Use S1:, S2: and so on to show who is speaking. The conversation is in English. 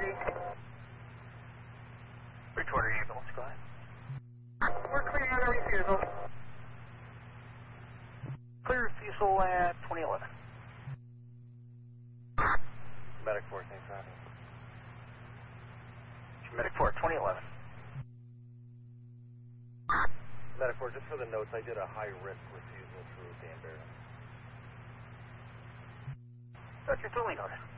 S1: Bridgewater ambulance, go ahead.
S2: We're clearing out our refusal.
S1: Clear refusal at 2011.
S3: Medic 4, same traffic.
S1: Medic 4, 2011.
S3: Medic 4, just for the notes, I did a high-risk refusal through Danbury.
S1: That's your totally noted.